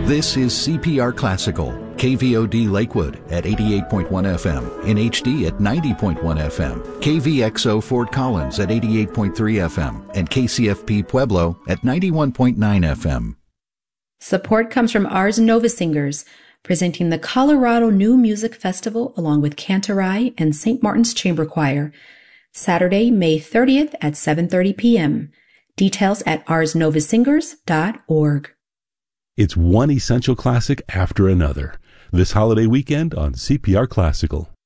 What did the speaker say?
This is CPR Classical, KVOD Lakewood at 88.1 FM, in HD at 90.1 FM, KVXO Fort Collins at 88.3 FM, and KCFP Pueblo at 91.9 FM. Support comes from Ars Nova Singers, presenting the Colorado New Music Festival along with Cantorai and St. Martin's Chamber Choir, Saturday, May 30th at 7:30 p.m. Details at arsnovasingers.org. It's one essential classic after another this holiday weekend on CPR Classical.